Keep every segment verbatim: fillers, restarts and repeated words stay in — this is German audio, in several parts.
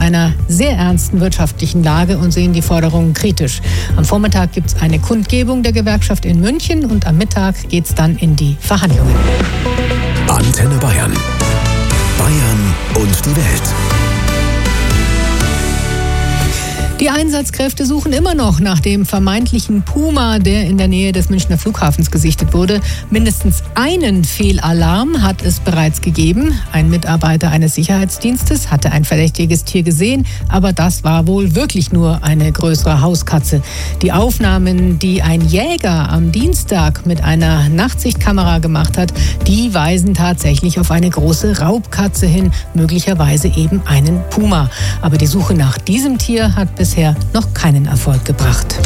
einer sehr ernsten wirtschaftlichen Lage und sehen die Forderungen kritisch. Am Vormittag gibt es eine Kundgebung der Gewerkschaft in München und am Mittag geht es dann in die Verhandlungen. Antenne Bayern. Bayern und die Welt. Die Einsatzkräfte suchen immer noch nach dem vermeintlichen Puma, der in der Nähe des Münchner Flughafens gesichtet wurde. Mindestens einen Fehlalarm hat es bereits gegeben. Ein Mitarbeiter eines Sicherheitsdienstes hatte ein verdächtiges Tier gesehen, aber das war wohl wirklich nur eine größere Hauskatze. Die Aufnahmen, die ein Jäger am Dienstag mit einer Nachtsichtkamera gemacht hat, die weisen tatsächlich auf eine große Raubkatze hin, möglicherweise eben einen Puma. Aber die Suche nach diesem Tier hat bisher noch keinen Erfolg gebracht.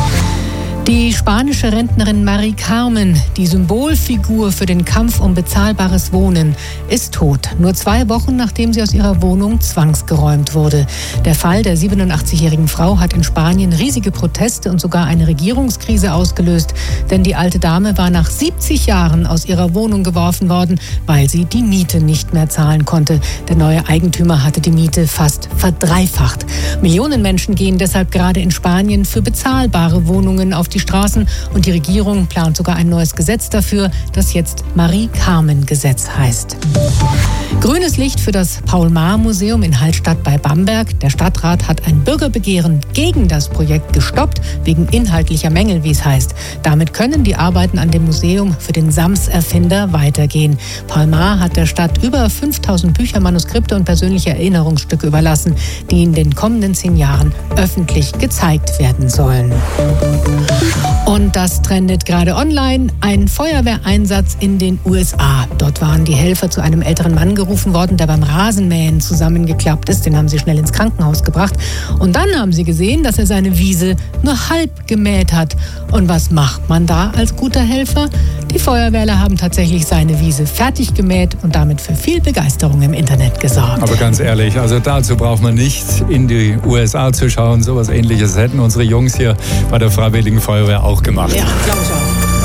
Die spanische Rentnerin Mari Carmen, die Symbolfigur für den Kampf um bezahlbares Wohnen, ist tot. Nur zwei Wochen, nachdem sie aus ihrer Wohnung zwangsgeräumt wurde. Der Fall der siebenundachtzigjährigen Frau hat in Spanien riesige Proteste und sogar eine Regierungskrise ausgelöst. Denn die alte Dame war nach siebzig Jahren aus ihrer Wohnung geworfen worden, weil sie die Miete nicht mehr zahlen konnte. Der neue Eigentümer hatte die Miete fast verdreifacht. Millionen Menschen gehen deshalb gerade in Spanien für bezahlbare Wohnungen auf die Straßen und die Regierung plant sogar ein neues Gesetz dafür, das jetzt Marie-Carmen-Gesetz heißt. Grünes Licht für das Paul-Maar-Museum in Hallstatt bei Bamberg. Der Stadtrat hat ein Bürgerbegehren gegen das Projekt gestoppt, wegen inhaltlicher Mängel, wie es heißt. Damit können die Arbeiten an dem Museum für den Sams-Erfinder weitergehen. Paul Maar hat der Stadt über fünftausend Bücher, Manuskripte und persönliche Erinnerungsstücke überlassen, die in den kommenden zehn Jahren öffentlich gezeigt werden sollen. Und das trendet gerade online. Ein Feuerwehreinsatz in den U S A. Dort waren die Helfer zu einem älteren Mann gerufen worden, der beim Rasenmähen zusammengeklappt ist. Den haben sie schnell ins Krankenhaus gebracht. Und dann haben sie gesehen, dass er seine Wiese nur halb gemäht hat. Und was macht man da als guter Helfer? Die Feuerwehrler haben tatsächlich seine Wiese fertig gemäht und damit für viel Begeisterung im Internet gesorgt. Aber ganz ehrlich, also dazu braucht man nicht in die U S A zu schauen. So was Ähnliches hätten unsere Jungs hier bei der Freiwilligen Feuerwehr auch gemacht. Ja, glaube ich auch.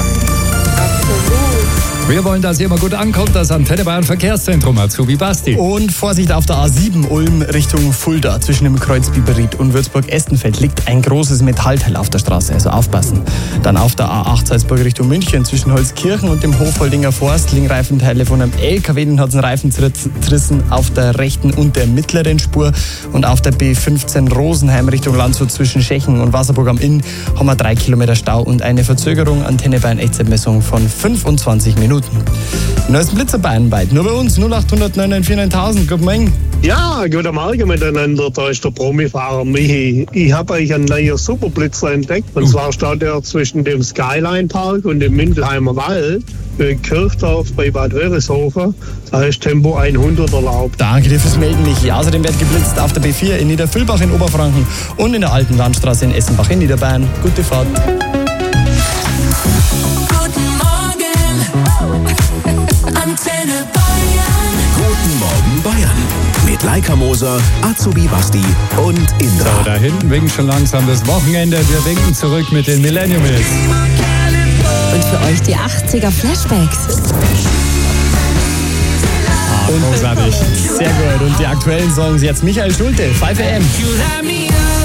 Wir wollen, dass ihr mal gut ankommt. Das Antenne Bayern Verkehrszentrum Azubi Basti. Und Vorsicht auf der A sieben Ulm Richtung Fulda. Zwischen dem Kreuz Biberried und Würzburg-Estenfeld liegt ein großes Metallteil auf der Straße, also aufpassen. Dann auf der A acht Salzburg Richtung München zwischen Holzkirchen und dem Hofholdinger Forst liegen Reifenteile von einem L K W. Den hat es einen Reifen zerrissen auf der rechten und der mittleren Spur. Und auf der B fünfzehn Rosenheim Richtung Landshut zwischen Schechen und Wasserburg am Inn haben wir drei Kilometer Stau und eine Verzögerung. Antenne Bayern Echtzeitmessung von fünfundzwanzig Minuten. Neuesten Blitzer bayernweit. Nur bei uns null acht null neun neun vier neuntausend. Guten Morgen. Ja, guten Morgen miteinander. Da ist der Promifahrer Michi. Ich habe euch einen neuen Superblitzer entdeckt. Und zwar steht er zwischen dem Skyline Park und dem Mindelheimer Wald in Kirchdorf bei Bad Wörishofen. Da ist Tempo hundert erlaubt. Danke dir fürs Melden, Michi. Außerdem wird geblitzt auf der B vier in Niederfüllbach in Oberfranken und in der Alten Landstraße in Essenbach in Niederbayern. Gute Fahrt. Antenne Bayern. Guten Morgen Bayern. Mit Laika Moser, Azubi Basti und Indra. So, da hinten winkt schon langsam das Wochenende. Wir winken zurück mit den Millennium Hits. Und für euch die achtziger Flashbacks. Und großartig. Sehr gut. Und die aktuellen Songs jetzt Michael Schulte, five a m.